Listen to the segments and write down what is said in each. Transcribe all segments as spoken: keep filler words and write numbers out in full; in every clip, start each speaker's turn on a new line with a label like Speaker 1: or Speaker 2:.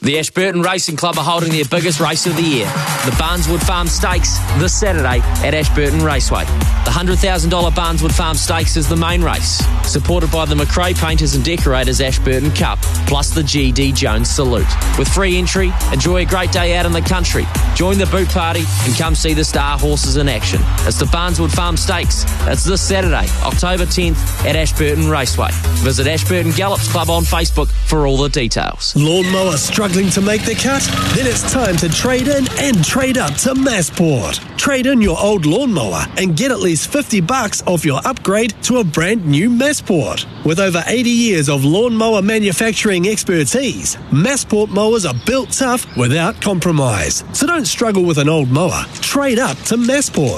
Speaker 1: The Ashburton Racing Club are holding their biggest race of the year, the Barneswood Farm Stakes, this Saturday at Ashburton Raceway. The one hundred thousand dollars Barneswood Farm Stakes is the main race, supported by the McRae Painters and Decorators Ashburton Cup, plus the G D Jones Salute. With free entry, enjoy a great day out in the country, join the boot party and come see the star horses in action. It's the Barneswood Farm Stakes. It's this Saturday, October tenth at Ashburton Raceway. Visit Ashburton Gallops Club on Facebook for all the details.
Speaker 2: Lawnmower struggling to make the cut? Then it's time to trade in and trade up to Massport. Trade in your old lawnmower and get at least fifty bucks off your upgrade to a brand new Massport. With over eighty years of lawnmower manufacturing expertise, Massport mowers are built tough without compromise. So don't struggle with an old mower. Trade up to Massport.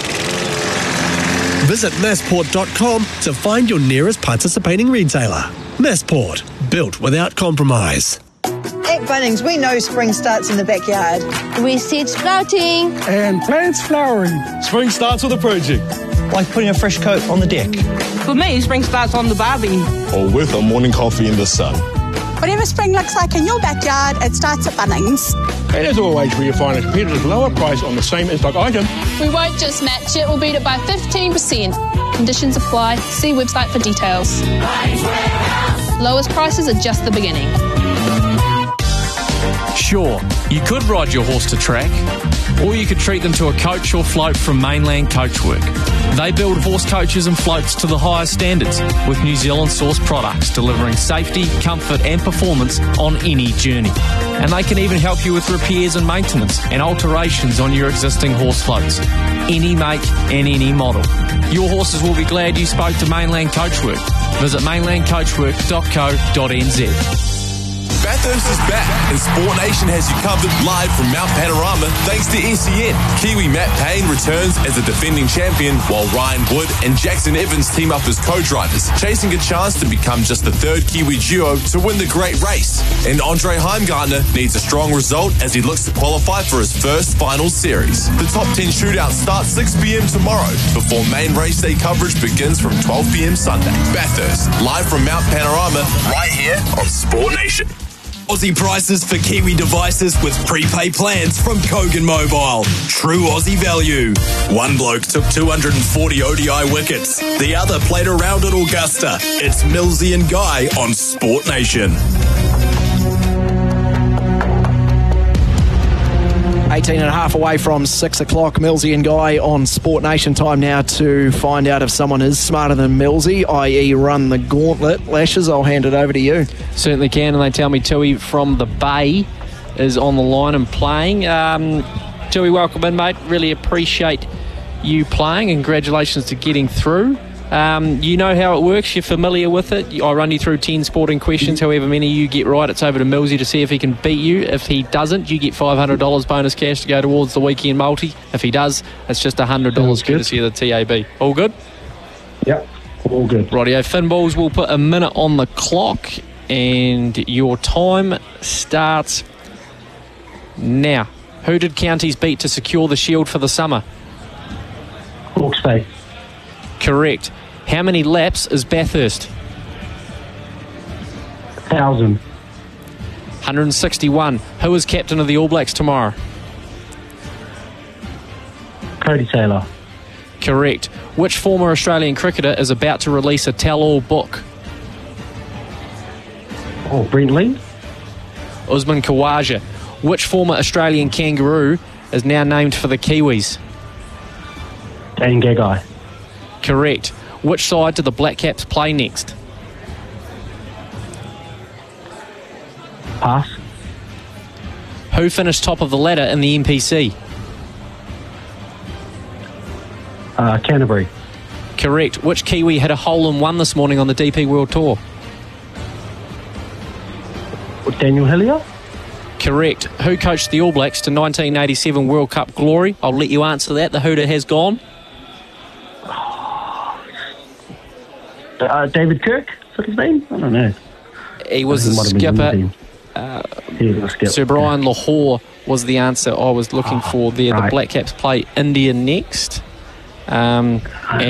Speaker 2: Visit massport dot com to find your nearest participating retailer. Massport, built without compromise.
Speaker 3: At Bunnings, we know spring starts in the backyard.
Speaker 4: With seeds sprouting
Speaker 5: and plants flowering.
Speaker 6: Spring starts with a project.
Speaker 7: Like putting a fresh coat on the deck.
Speaker 8: For me, spring starts on the barbie.
Speaker 6: Or with a morning coffee in the sun.
Speaker 9: Whatever spring looks like in your backyard, it starts at Bunnings.
Speaker 5: And as always, where you find a competitive lower price on the same in-stock item.
Speaker 10: We won't just match it, we'll beat it by fifteen percent. Conditions apply. See website for details. Lowest prices are just the beginning.
Speaker 1: Sure, you could ride your horse to track, or you could treat them to a coach or float from Mainland Coachwork. They build horse coaches and floats to the highest standards with New Zealand sourced products delivering safety, comfort and performance on any journey. And they can even help you with repairs and maintenance and alterations on your existing horse floats. Any make and any model. Your horses will be glad you spoke to Mainland Coachwork. Visit mainland coachwork dot co dot n z.
Speaker 11: Bathurst is back, and Sport Nation has you covered live from Mount Panorama thanks to S E N. Kiwi Matt Payne returns as a defending champion, while Ryan Wood and Jackson Evans team up as co-drivers, chasing a chance to become just the third Kiwi duo to win the great race. And Andre Heimgartner needs a strong result as he looks to qualify for his first final series. The top ten shootout starts six p.m. tomorrow, before main race day coverage begins from twelve p.m. Sunday. Bathurst, live from Mount Panorama, right here on Sport Nation.
Speaker 12: Aussie prices for Kiwi devices with prepaid plans from Kogan Mobile. True Aussie value. One bloke took two hundred forty O D I wickets. The other played around at Augusta. It's Millsy and Guy on Sport Nation.
Speaker 13: eighteen and a half away from six o'clock. Millsy and Guy on Sport Nation. Time now to find out if someone is smarter than Millsy, that is run the gauntlet. Lashes, I'll hand it over to you.
Speaker 14: Certainly can, and they tell me Tui from the Bay is on the line and playing. Um, Tui, welcome in, mate. Really appreciate you playing, and congratulations to getting through. Um, you know how it works, you're familiar with it. I run you through ten sporting questions. However many you get right, it's over to Millsy to see if he can beat you. If he doesn't, you get five hundred dollars bonus cash to go towards the weekend multi. If he does, it's just one hundred dollars courtesy of the T A B. All good?
Speaker 15: Yep, all good.
Speaker 14: Rightio, Finn Balls will put a minute on the clock, and your time starts now. Who did Counties beat to secure the Shield for the summer?
Speaker 15: Hawke's Bay.
Speaker 14: Correct. How many laps is Bathurst?
Speaker 15: Thousand.
Speaker 14: one hundred sixty-one. Who is captain of the All Blacks tomorrow?
Speaker 15: Cody Taylor.
Speaker 14: Correct. Which former Australian cricketer is about to release a tell-all book?
Speaker 15: Oh, Brent Lee.
Speaker 14: Usman Khawaja. Which former Australian kangaroo is now named for the Kiwis?
Speaker 15: Dan Gagai.
Speaker 14: Correct. Which side do the Black Caps play next?
Speaker 15: Pass.
Speaker 14: Who finished top of the ladder in the N P C?
Speaker 15: Uh, Canterbury.
Speaker 14: Correct. Which Kiwi hit a hole in one this morning on the D P World Tour?
Speaker 15: Daniel Hillier.
Speaker 14: Correct. Who coached the All Blacks to nineteen eighty-seven World Cup glory? I'll let you answer that. The hooter has gone.
Speaker 15: Uh, David Kirk, is that his name? I don't know.
Speaker 14: He was the skipper. Uh,
Speaker 15: he was a skipper.
Speaker 14: Sir Brian Lahore was the answer I was looking oh, for there. Right. The Black Caps play India next. Um,